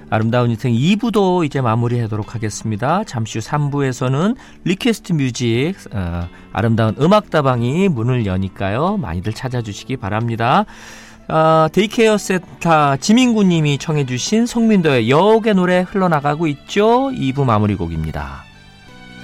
아름다운 인생 2부도 이제 마무리하도록 하겠습니다. 잠시 후 3부에서는 리퀘스트 뮤직, 아름다운 음악다방이 문을 여니까요. 많이들 찾아주시기 바랍니다. 데이케어 센터 지민구님이 청해 주신 송민도의 여옥의 노래 흘러나가고 있죠. 2부 마무리 곡입니다.